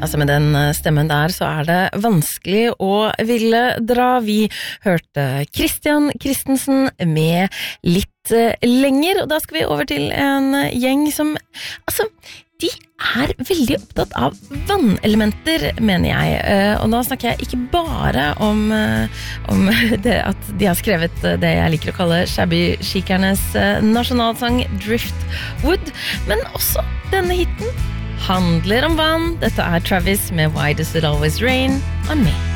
Altså med den stemmen der så det vanskelig å ville dra. Vi hørte Christian Christensen med Litt lenger, og da skal vi over til en gjeng som, altså, de veldig opptatt av vannelementer, mener jeg. Og nå snakker jeg ikke bare om det at de har skrevet det jeg liker å kalle Shabby-skikernes nasjonalsang Driftwood, men også denne hitten handler om vann. Dette Travis med Why Does It Always Rain on Me.